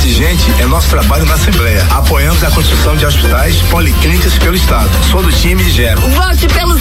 de gente é nosso trabalho na Assembleia. Apoiamos a construção de hospitais, policlínicas pelo Estado. Sou do time de Gero. Vote pelo